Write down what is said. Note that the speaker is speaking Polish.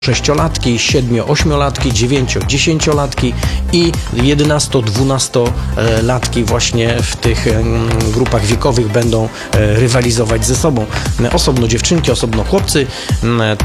6-latki, 7-8-latki, 9-10-latki i 11-12-latki właśnie w tych grupach wiekowych będą rywalizować ze sobą. Osobno dziewczynki, osobno chłopcy.